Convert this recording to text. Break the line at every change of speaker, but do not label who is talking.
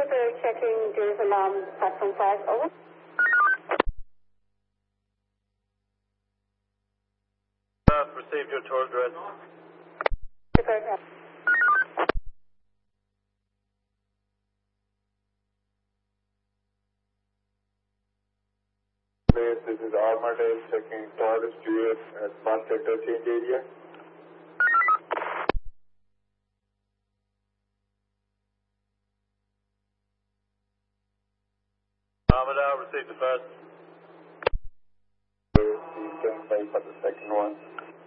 Woodbury checking Jerusalem alarm platform 5, over.
Received your tour address. This is Armadale checking Taurus Juliet at bus interchange area. Armadale received the first. Stand by for the second one.